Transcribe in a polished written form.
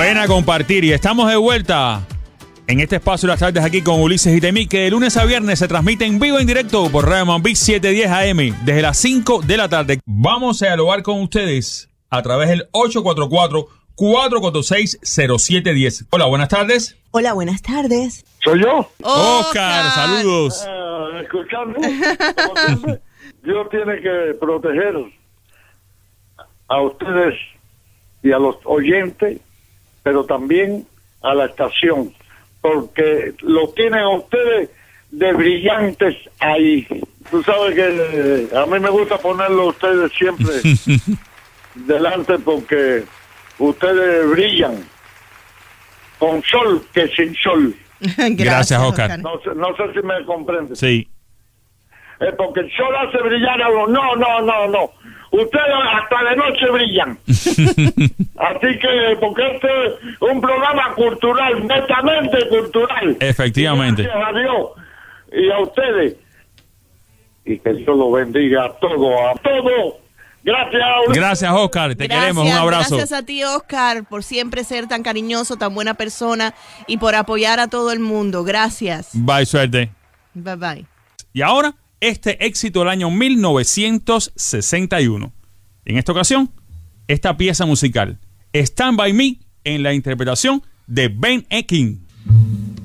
Ven a compartir y estamos de vuelta en este espacio de las tardes aquí con Ulises y Temi, que de lunes a viernes se transmite en vivo en directo por Radio Mambí 710 AM desde las 5 de la tarde. Vamos a dialogar con ustedes a través del 844-446-0710. Hola, buenas tardes. Hola, buenas tardes. ¿Soy yo? Oscar, saludos. Escuchando. Dios tiene que proteger a ustedes y a los oyentes, pero también a la estación, porque lo tienen a ustedes de brillantes ahí. Tú sabes que a mí me gusta ponerlo a ustedes siempre delante, porque ustedes brillan con sol que sin sol. Gracias, Oscar. No sé si me comprende. Sí. Porque el sol hace brillar a uno. No. Ustedes hasta de noche brillan. Así que, porque este es un programa cultural, netamente cultural. Efectivamente. Gracias a Dios y a ustedes. Y que Dios los bendiga a todos. Gracias. Gracias, Oscar. Te queremos. Un abrazo. Gracias a ti, Oscar, por siempre ser tan cariñoso, tan buena persona y por apoyar a todo el mundo. Gracias. Bye, suerte. Bye, bye. Y ahora, este éxito del año 1961. En esta ocasión, esta pieza musical, Stand By Me, en la interpretación de Ben Ekin.